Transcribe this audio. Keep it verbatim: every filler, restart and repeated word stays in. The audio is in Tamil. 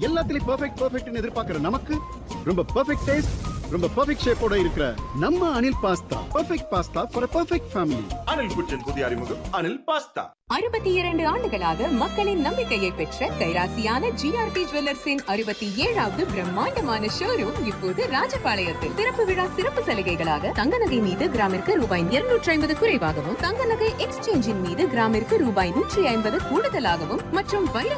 எல்லாத்துலயும் பெர்ஃபெக்ட் பெர்ஃபெக்ட்னு எதிர்பார்க்கிற நமக்கு ரொம்ப பெர்ஃபெக்ட் டேஸ்ட், ரொம்ப பெர்ஃபெக்ட் ஷேப்போட இருக்கிற நம்ம Anil pasta perfect pasta for perfect family. Anil குச்சின் புதிய அறிமுகம் அனில் பாஸ்தா. அறுபத்தி இரண்டு ஆண்டுகளாக மக்களின் நம்பிக்கையை பெற்ற கைராசியான ஜிஆர்டி ஜுவல்லர்ஸின் அறுபத்தி ஏழாவது பிரம்மாண்டமான ஷோரூம் இப்போது ராஜபாளையத்தில். திறப்பு விழா சிறப்பு சலுகைகளாக தங்க நகை மீது கிராமிற்கு ரூபாய் இருநூற்றி ஐம்பது குறைவாகவும், தங்க நகை எக்ஸ்சேஞ்சின் மீது கிராமிற்கு ரூபாய் நூற்றி ஐம்பது கூடுதலாகவும் மற்றும் வைர